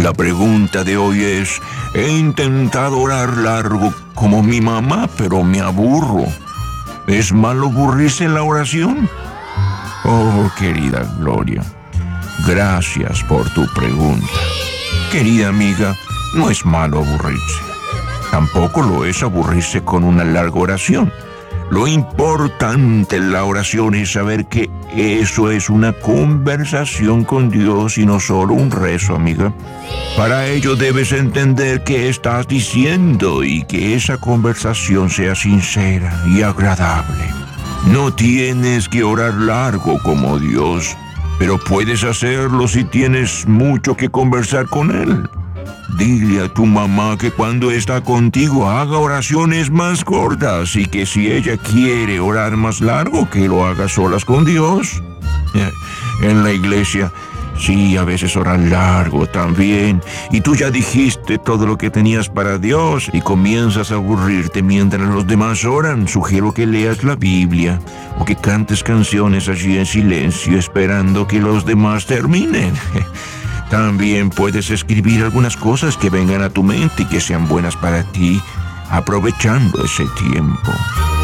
La pregunta de hoy es: he intentado orar largo como mi mamá, pero me aburro. ¿Es malo aburrirse en la oración? Oh, querida Gloria, gracias por tu pregunta. Querida amiga, no es malo aburrirse. Tampoco lo es aburrirse con una larga oración. Lo importante en la oración es saber que eso es una conversación con Dios y no solo un rezo, amiga. Para ello debes entender qué estás diciendo y que esa conversación sea sincera y agradable. No tienes que orar largo como Dios, pero puedes hacerlo si tienes mucho que conversar con Él. Dile a tu mamá que cuando está contigo haga oraciones más cortas y que si ella quiere orar más largo, que lo haga solas con Dios. En la iglesia, sí, a veces oran largo también, y tú ya dijiste todo lo que tenías para Dios y comienzas a aburrirte mientras los demás oran. Sugiero que leas la Biblia o que cantes canciones allí en silencio esperando que los demás terminen. También puedes escribir algunas cosas que vengan a tu mente y que sean buenas para ti, aprovechando ese tiempo.